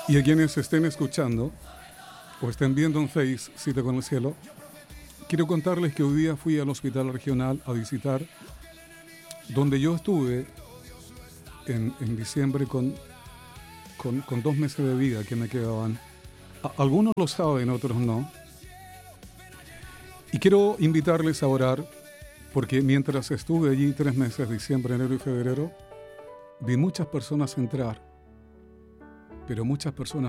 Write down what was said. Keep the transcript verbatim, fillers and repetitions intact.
Y a quienes estén escuchando o estén viendo en Face Cita con el Cielo, quiero contarles que hoy día fui al hospital regional a visitar, donde yo estuve en, en diciembre con, con, con dos meses de vida que me quedaban. A, algunos lo saben, otros no. Y quiero invitarles a orar, porque mientras estuve allí tres meses, diciembre, enero y febrero, vi muchas personas entrar, pero muchas personas